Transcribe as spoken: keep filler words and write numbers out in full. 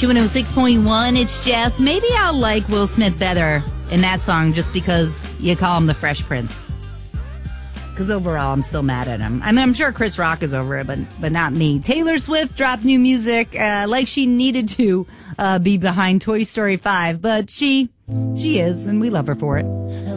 Q one oh six point one, it's Jess. Maybe I'll like Will Smith better in that song just because you call him the Fresh Prince. Because overall, I'm still mad at him. I mean, I'm sure Chris Rock is over it, but but not me. Taylor Swift dropped new music uh, like she needed to uh, be behind Toy Story five, but she, she is, and we love her for it.